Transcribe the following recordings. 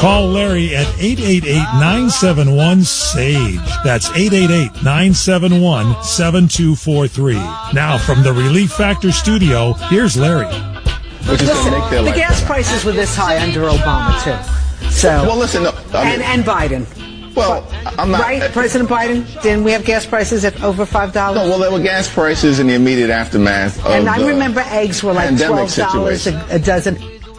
Call Larry at 888-971-SAGE. That's 888-971-7243. Now, from the Relief Factor studio, here's Larry. Listen, the gas prices were this high under Obama, too. So, well, listen, no, and Biden. Well, I'm not... Right, President Biden? Didn't we have gas prices at over $5? No, well, there were gas prices in the immediate aftermath of and I remember eggs were like $12 a dozen.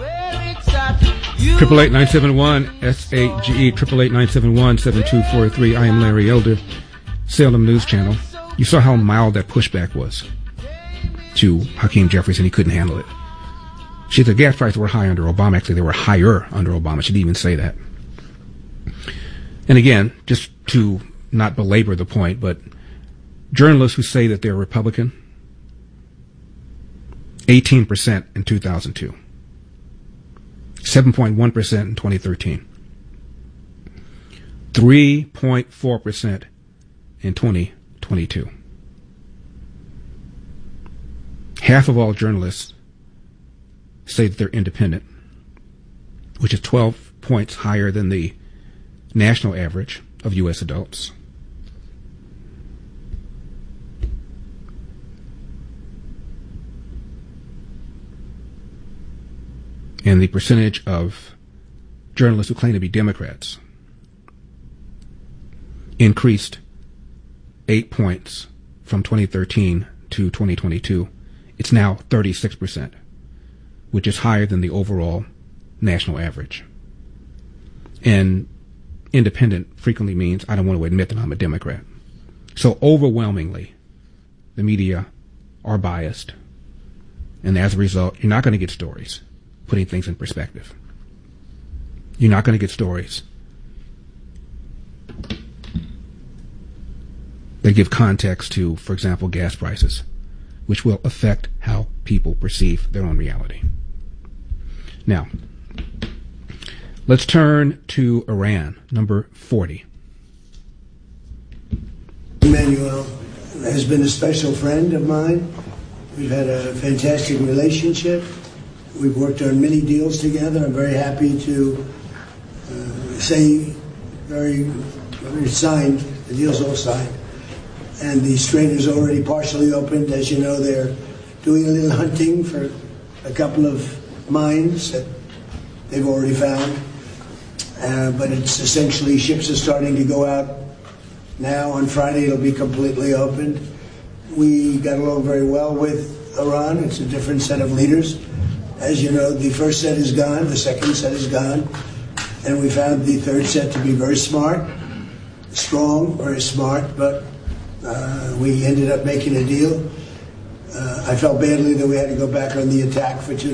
888-971-SAGE, 888-971-7243. I am Larry Elder, Salem News Channel. You saw how mild that pushback was to Hakeem Jeffries, and he couldn't handle it. She said the gas prices were high under Obama. Actually, they were higher under Obama. She didn't even say that. And again, just to not belabor the point, but journalists who say that they're Republican, 18% in 2002, 7.1% in 2013, 3.4% in 2022. Half of all journalists say that they're independent, which is 12 points higher than the national average of U.S. adults. And the percentage of journalists who claim to be Democrats increased 8 points from 2013 to 2022. It's now 36%, which is higher than the overall national average. And independent frequently means I don't want to admit that I'm a Democrat. So overwhelmingly, the media are biased. And as a result, you're not going to get stories putting things in perspective. You're not going to get stories that give context to, for example, gas prices, which will affect how people perceive their own reality. Now, let's turn to Iran, number 40. Emmanuel has been a special friend of mine. We've had a fantastic relationship. We've worked on many deals together. I'm very happy to say very signed. The deal's all signed. And the strait is already partially opened. As you know, they're doing a little hunting for a couple of mines that they've already found. But it's essentially ships are starting to go out now. On Friday, it'll be completely opened. We got along very well with Iran. It's a different set of leaders. As you know, the first set is gone, the second set is gone, and we found the third set to be very smart, strong, very smart, but we ended up making a deal. I felt badly that we had to go back on the attack for 2